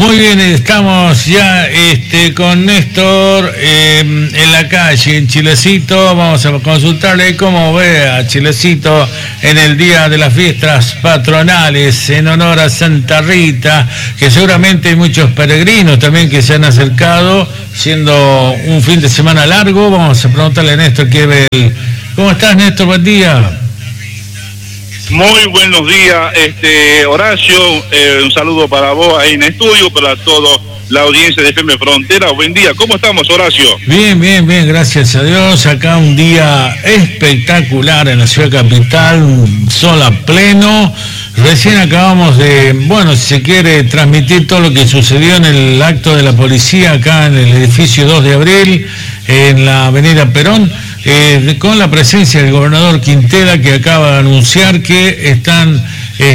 Muy bien, estamos ya con Néstor en la calle, en Chilecito. Vamos a consultarle cómo ve a Chilecito en el día de las fiestas patronales en honor a Santa Rita, que seguramente hay muchos peregrinos también que se han acercado, siendo un fin de semana largo. Vamos a preguntarle a Néstor qué ve. ¿Cómo estás, Néstor? Buen día. Muy buenos días, Horacio, un saludo para vos ahí en estudio, para toda la audiencia de FM Frontera. Buen día, ¿cómo estamos, Horacio? Bien, gracias a Dios. Acá un día espectacular en la ciudad capital, un sol a pleno. Recién acabamos de, si se quiere, transmitir todo lo que sucedió en el acto de la policía acá en el edificio 2 de abril, en la avenida Perón. Con la presencia del gobernador Quintela, que acaba de anunciar que están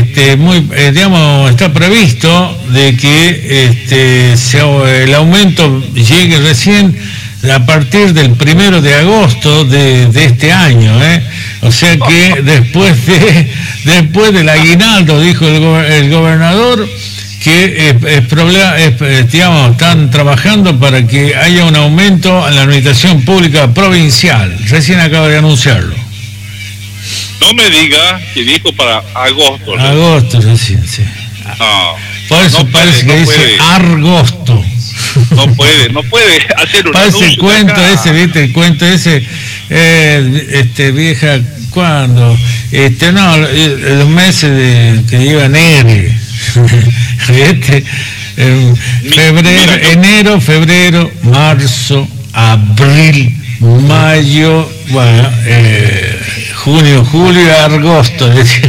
está previsto de que el aumento llegue recién a partir del 1 de agosto de este año, o sea que después del aguinaldo, dijo el gobernador, que están trabajando para que haya un aumento en la administración pública provincial. Recién acaba de anunciarlo. No me diga que dijo para agosto, ¿no? Agosto recién, sí. No, por eso no parece puede, que no dice puede. Argosto. No puede hacer un parece anuncio el cuento acá. ese, ¿viste? El cuento ese, vieja, ¿cuándo? Los meses que iba Nere. Enero, febrero, marzo, abril, mayo, junio, julio, agosto. Sí.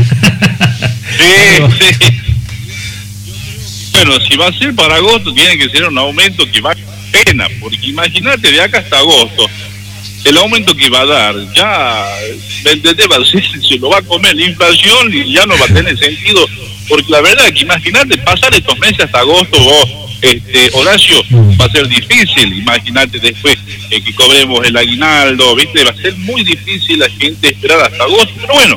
Bueno, si va a ser para agosto, tiene que ser un aumento que valga la pena, porque imagínate de acá hasta agosto, el aumento que va a dar, ya, ¿me entendés? Se lo va a comer la inflación y ya no va a tener sentido, porque la verdad es que imagínate pasar estos meses hasta agosto, vos, Horacio, va a ser difícil. Imagínate después que cobremos el aguinaldo, ¿viste? Va a ser muy difícil la gente esperar hasta agosto, pero bueno,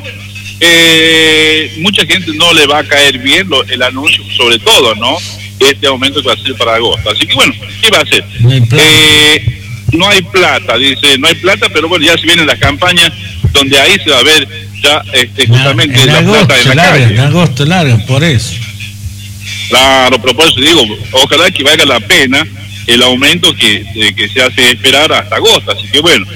mucha gente no le va a caer bien el anuncio, sobre todo, ¿no? Este aumento que va a ser para agosto. Así que bueno, ¿qué va a hacer? No hay plata, dice, no hay plata, pero bueno, ya se vienen las campañas donde ahí se va a ver ya justamente en la agosto, plata en la calle. En agosto larga, por eso. Claro, pero por eso digo, ojalá que valga la pena el aumento que se hace esperar hasta agosto. Así que bueno,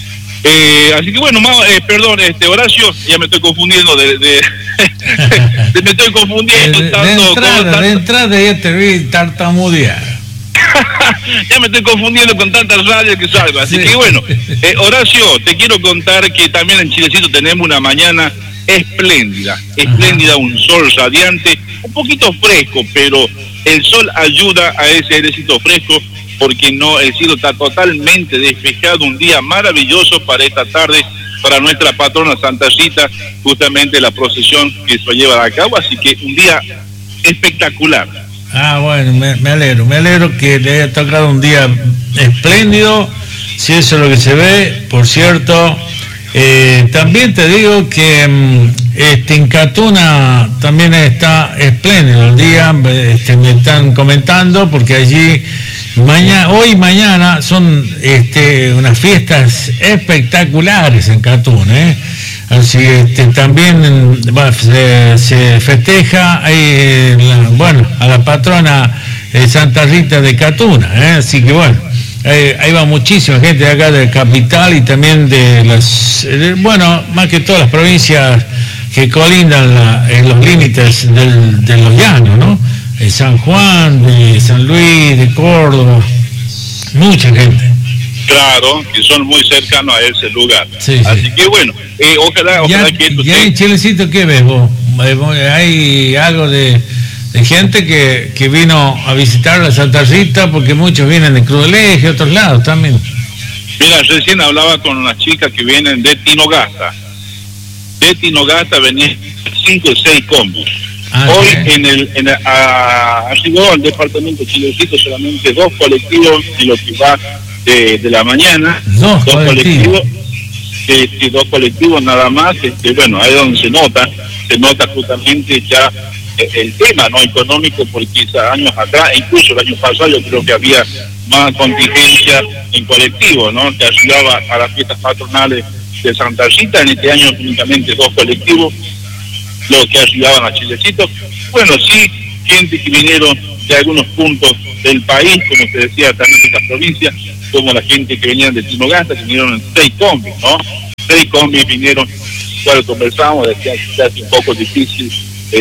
perdón, Horacio, ya me estoy confundiendo me estoy confundiendo. De entrada ya te vi tartamudear. Ya me estoy confundiendo con tantas radios que salgo. Así que bueno, Horacio, te quiero contar que también en Chilecito tenemos una mañana espléndida, un sol radiante, un poquito fresco, pero el sol ayuda a ese airecito fresco, porque el cielo está totalmente despejado, un día maravilloso para esta tarde, para nuestra patrona Santa Rita, justamente la procesión que se va a llevar a cabo, así que un día espectacular. Bueno, me alegro que le haya tocado un día espléndido, si eso es lo que se ve. Por cierto, también te digo que en Catuna también está espléndido el día, me están comentando, porque allí hoy y mañana son unas fiestas espectaculares en Catuna, Así también se festeja a la patrona Santa Rita de Catuna, así que bueno, ahí va muchísima gente de acá de capital y también de más que todas las provincias que colindan en los límites de los llanos, ¿no? De San Juan, de San Luis, de Córdoba, mucha gente. Claro, que son muy cercanos a ese lugar. Sí. Así que bueno, ojalá que esto ¿Y ahí en Chilecito qué ves vos? ¿Hay algo de gente que vino a visitar la Santa Rita? Porque muchos vienen de Cruz del Eje, otros lados también. Mira, recién hablaba con unas chicas que vienen de Tinogasta. De Tinogasta venían 5 o 6 combos. Hoy arribó al departamento Chilecito solamente 2 colectivos en lo que va de la mañana. Dos colectivos. Dos colectivos nada más. Bueno, ahí es donde se nota justamente ya el tema no económico, porque años atrás, incluso el año pasado, yo creo que había más contingencia en colectivo, ¿no? Que ayudaba a las fiestas patronales de Santa Rita. En este año únicamente 2 colectivos los que ayudaban a Chilecito. Bueno, sí, gente que vinieron de algunos puntos del país, como te decía, también de esta provincia, como la gente que venían de Tinogasta, que vinieron en 6 combis, ¿no? 6 combis vinieron, cuando conversamos, decía que es un poco difícil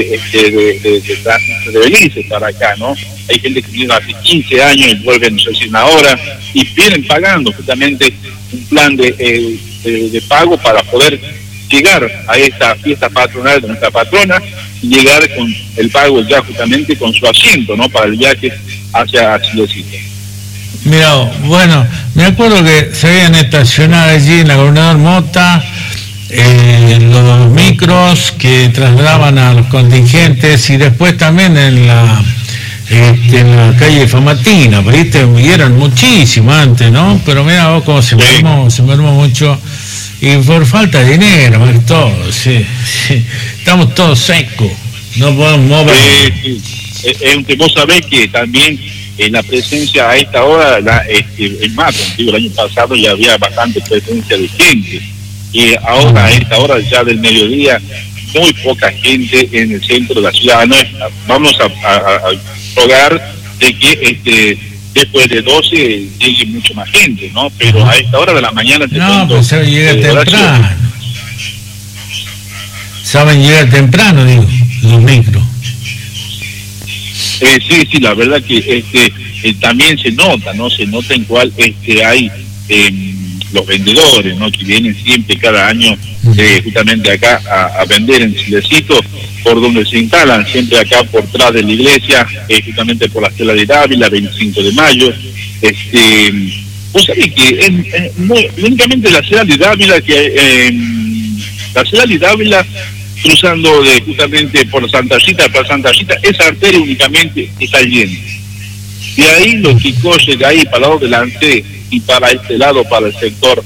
de venirse para acá, ¿no? Hay gente que viene hace 15 años y vuelven recién ahora, y vienen pagando justamente un plan de pago para poder llegar a esta fiesta patronal de nuestra patrona y llegar con el pago ya justamente con su asiento, ¿no? Para el viaje hacia Chilecito. Mira, bueno, me acuerdo que se habían estacionado allí en la Gobernador Mota los micros que trasladaban a los contingentes, y después también en la calle Famatina, ¿viste? Y eran muchísimo antes, ¿no? Pero mira vos cómo se mermó mucho, y por falta de dinero, más todo, sí. Estamos todos secos, no podemos mover. Vos sabés que también en la presencia a esta hora, es más, contigo, el año pasado ya había bastante presencia de gente, y ahora a esta hora ya del mediodía, muy poca gente en el centro de la ciudad. No, vamos a rogar de que después de 12 llegue mucho más gente, ¿no? Pero a esta hora de la mañana... pues llega temprano. Saben llegar temprano, digo, los micros. Sí, la verdad que también se nota, ¿no? Se nota en cuál hay los vendedores, ¿no? Que vienen siempre cada año justamente acá a vender en Chilecito, por donde se instalan, siempre acá por detrás de la iglesia, justamente por la Estela de Dávila, 25 de mayo. Vos sabés que únicamente la Estela de Dávila, la Estela de Dávila, cruzando justamente por Santa Rita, para Santa Rita, esa arteria únicamente está llena. De ahí los que corren de ahí para el lado delante y para este lado, para el sector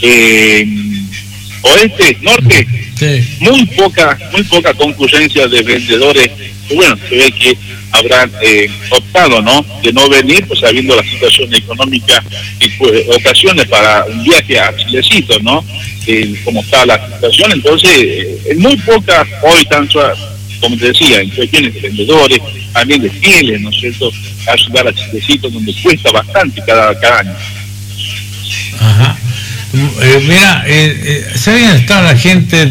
norte, sí. Muy poca concurrencia de vendedores. Bueno, se ve que habrán optado, ¿no?, de no venir, pues sabiendo la situación económica y pues, ocasiones para un viaje a Chilecito, ¿no? Como está la situación. Entonces, muy poca hoy, tanto como te decía, en cuestiones de vendedores, también de fieles, ¿no es cierto?, ayudar a Chilecito, donde cuesta bastante cada año. Ajá. Mira, ¿sabían estar la gente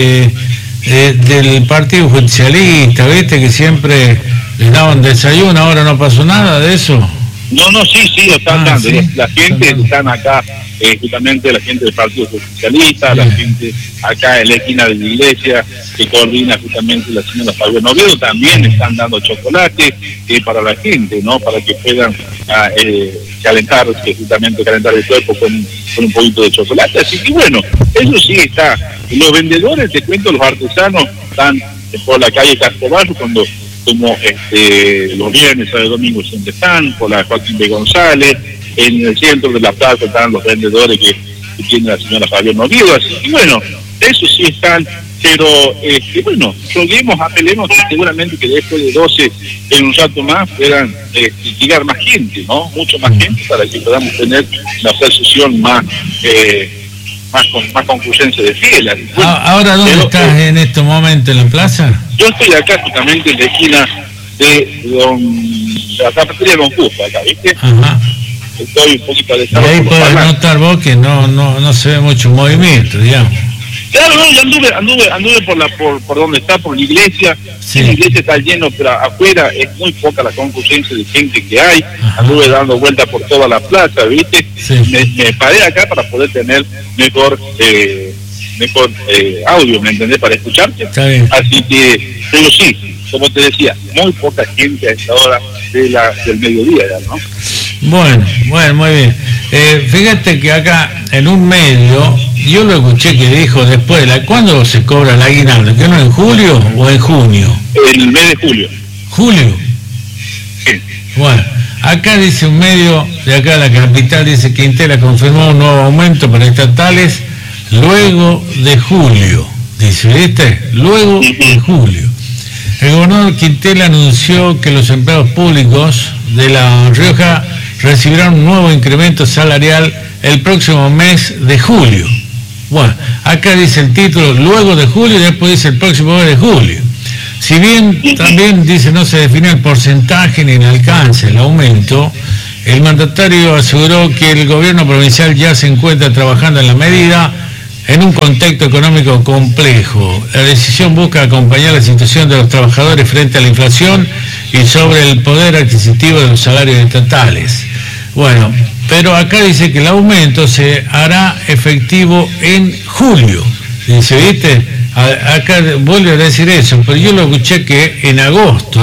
del Partido Justicialista, viste, que siempre les daban desayuno, ahora no pasó nada de eso? No, sí, están dando. ¿Sí? La gente están acá, justamente la gente del Partido Justicialista, la gente acá en la esquina de la iglesia, que coordina justamente la señora Fabián Oviedo, también están dando chocolate para la gente, ¿no? Para que puedan calentar el cuerpo con un poquito de chocolate. Así que bueno, eso sí está. Los vendedores, te cuento, los artesanos están por la calle Cascoballo, como los viernes, sábado y domingo siempre están, por la Joaquín B. González, en el centro de la plaza están los vendedores que tiene la señora Fabián Oviedo. Así que bueno, eso sí están, pero bueno, apelemos que seguramente que después de 12, en un rato más, puedan llegar más gente, ¿no? Mucho más gente, para que podamos tener una procesión más concurrencia de fieles. Bueno, ¿ahora dónde estás en este momento, en la plaza? Yo estoy acá justamente en la esquina de la zapatería Don Justo, acá, ¿viste? Ajá. Estoy un poquito alejado. Y ahí podés notar vos que no se ve mucho movimiento, digamos. Claro, no, yo anduve por donde está, por la iglesia. Sí. La iglesia está lleno, pero afuera es muy poca la concurrencia de gente que hay. Ajá. Anduve dando vueltas por toda la plaza, ¿viste? Sí. Me paré acá para poder tener mejor audio, ¿me entendés? Para escucharte. Está bien. Así que, pero sí, como te decía, muy poca gente a esta hora del mediodía, ¿no? Bueno, muy bien. Fíjate que acá, en un medio, yo lo escuché que dijo después, ¿cuándo se cobra el aguinaldo? ¿Que no en julio o en junio? El mes de julio. ¿Julio? Sí. Bueno, acá dice un medio de acá de la capital, dice que Quintela confirmó un nuevo aumento para estatales luego de julio. Dice, ¿viste? Luego de julio. El gobernador Quintela anunció que los empleados públicos de La Rioja recibirán un nuevo incremento salarial el próximo mes de julio. Bueno, acá dice el título, luego de julio, y después dice el próximo mes de julio. Si bien también dice no se define el porcentaje ni el alcance, el aumento, el mandatario aseguró que el gobierno provincial ya se encuentra trabajando en la medida en un contexto económico complejo. La decisión busca acompañar la situación de los trabajadores frente a la inflación y sobre el poder adquisitivo de los salarios estatales. Bueno, pero acá dice que el aumento se hará efectivo en julio. Dice, ¿viste? Acá vuelve a decir eso, pero yo lo escuché que en agosto,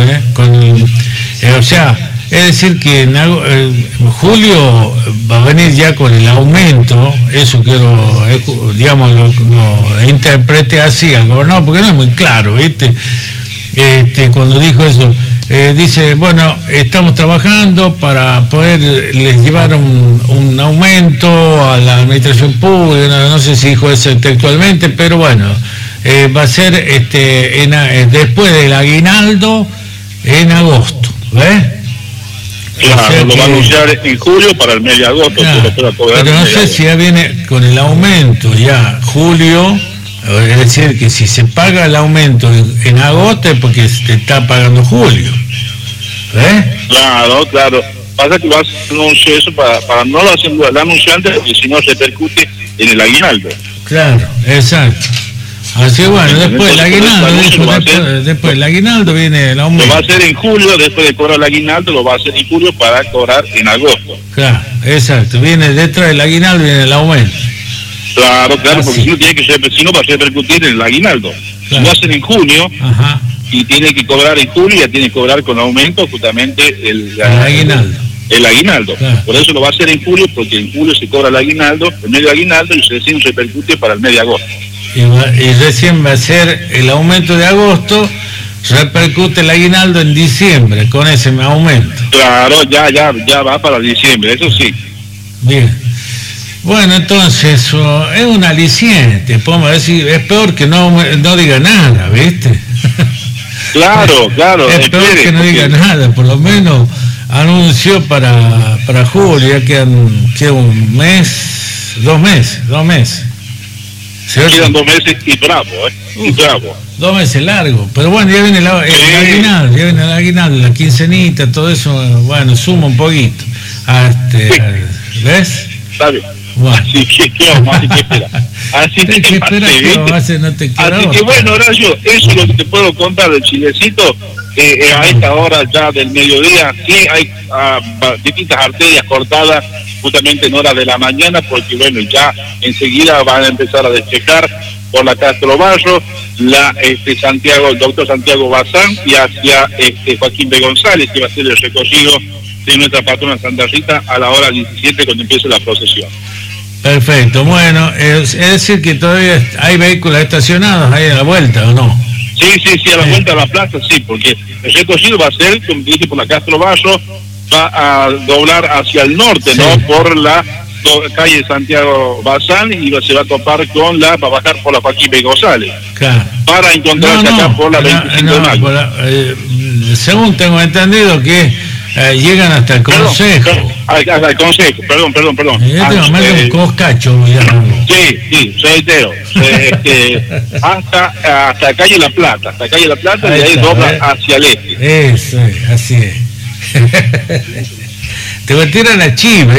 o sea, es decir que en julio va a venir ya con el aumento, eso quiero, digamos, lo interprete así al gobernador, porque no es muy claro, ¿viste? Cuando dijo eso, dice, bueno, estamos trabajando para poderles llevar un aumento a la administración pública, no sé si dijo eso textualmente, pero bueno, va a ser después del aguinaldo en agosto, ¿ves? Claro, o sea lo va a anunciar en julio para el mes de agosto. Claro, pero no sé si ya viene con el aumento ya julio, es decir, que si se paga el aumento en agosto es porque se está pagando julio. Claro. Pasa que va a anunciar eso para no lo hacen el anunciante, porque si no se repercute en el aguinaldo. Claro, exacto. Así bueno, después del aguinaldo, después del aguinaldo viene el aumento. Lo va a hacer en julio, después de cobrar el aguinaldo, lo va a hacer en julio para cobrar en agosto. Claro, exacto, viene detrás del aguinaldo, viene el aumento. Claro, porque si no tiene que ser, si no va a repercutir en el aguinaldo. Claro. Si lo hacen en junio, y tiene que cobrar en julio, ya tiene que cobrar con aumento justamente el aguinaldo. El aguinaldo. Claro. Por eso lo va a hacer en julio, porque en julio se cobra el aguinaldo, el medio aguinaldo, y recién repercute para el mes de agosto. Y recién va a ser el aumento de agosto, repercute el aguinaldo en diciembre con ese aumento. Claro, ya va para diciembre, eso sí. Bien. Bueno, entonces es un aliciente, podemos decir, es peor que no diga nada, ¿viste? Claro. Es peor que no diga nada, por lo menos anunció para julio, ya queda un mes, 2 meses. Quedan 2 meses y bravo. 2 meses largos, pero bueno, ya viene el aguinaldo, la quincenita, todo eso, bueno, suma un poquito. ¿Ves? Está bien. Bueno. Así que espera. Así que bueno, Horacio, eso es lo que te puedo contar del Chilecito. A esta hora ya del mediodía, sí hay distintas arterias cortadas justamente en horas de la mañana, porque bueno, ya enseguida van a empezar a despejar por la Castro Barro, el doctor Santiago Bazán, y hacia Joaquín B. González, que va a ser el recorrido de nuestra patrona Santa Rita a la hora 17 cuando empiece la procesión. Perfecto, bueno, es decir que todavía hay vehículos estacionados ahí a la vuelta, ¿o no? Sí, a la vuelta a la plaza, sí, porque el recorrido va a ser, como dije, por la Castro Barro, va a doblar hacia el norte, ¿no? Por la calle Santiago Bazán, y se va a topar va a bajar por la Joaquín B. González. Claro. Para encontrarse acá por la 25 de mayo. Según tengo entendido que llegan hasta el Consejo. Hasta el Consejo, perdón. Yo tengo más de un coscacho, Sí, reitero. Hasta calle La Plata, y ahí dobla hacia el este. Eso, así es. Te va a tirar la chiva,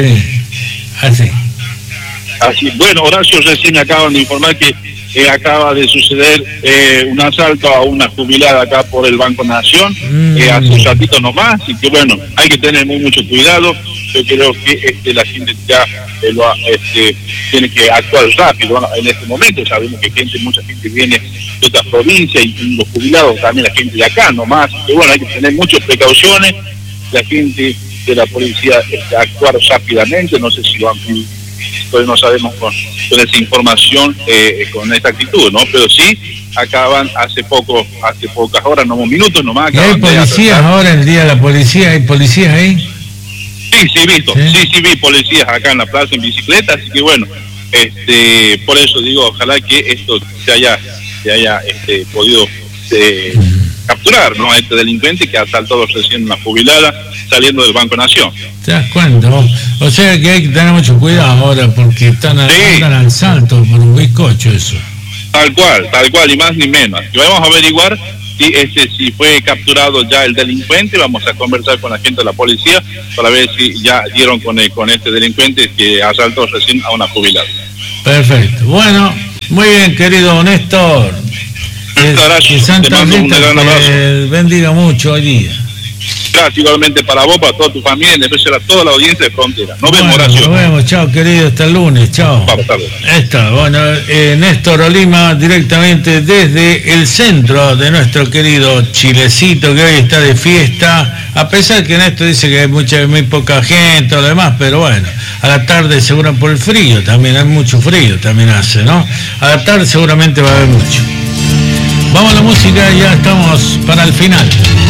así. Bueno, Horacio, recién me acaban de informar que acaba de suceder un asalto a una jubilada acá por el Banco Nación, hace un ratito nomás, y que bueno, hay que tener mucho cuidado. Yo creo que la gente ya tiene que actuar rápido. Bueno, en este momento sabemos que mucha gente viene de otras provincias, y los jubilados también, la gente de acá nomás, que bueno, hay que tener muchas precauciones. La gente de la policía actuar rápidamente, no sé si lo han todavía no sabemos con esa información, con esa actitud, ¿no? Pero sí, acaban hace pocas horas, no minutos nomás. ¿Y hay policías ahora, el día de la policía? ¿Hay policías ahí? Sí, vi policías acá en la plaza en bicicleta, así que bueno, por eso digo, ojalá que esto se haya podido capturar, ¿no?, a este delincuente que ha asaltado recién una jubilada saliendo del Banco Nación. ¿Te das cuenta? O sea que hay que tener mucho cuidado ahora porque andan al salto por un bizcocho eso. Tal cual, y más ni menos. Y vamos a averiguar si fue capturado ya el delincuente. Vamos a conversar con la gente de la policía para ver si ya dieron con este delincuente que asaltó recién a una jubilada. Perfecto. Bueno, muy bien, querido Néstor. Que Santa Rita te bendiga mucho hoy día. Gracias igualmente para vos, para toda tu familia, en especial a toda la audiencia de Frontera. Nos vemos, Horacio. Nos vemos, chao querido, hasta el lunes, chao. Bueno, Néstor Olima, directamente desde el centro de nuestro querido Chilecito, que hoy está de fiesta, a pesar que Néstor dice que hay muy poca gente o demás, pero bueno, a la tarde seguro por el frío, también hay mucho frío, también hace, ¿no? A la tarde seguramente va a haber mucho. Vamos a la música, ya estamos para el final.